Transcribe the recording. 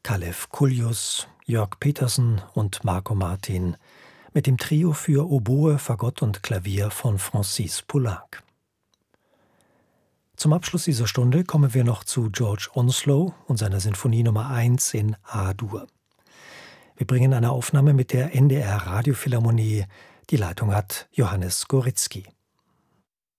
Kalev Kullius, Jörg Petersen und Marco Martin mit dem Trio für Oboe, Fagott und Klavier von Francis Poulenc. Zum Abschluss dieser Stunde kommen wir noch zu George Onslow und seiner Sinfonie Nummer 1 in A-Dur. Wir bringen eine Aufnahme mit der NDR Radiophilharmonie. Die Leitung hat Johannes Goritzky.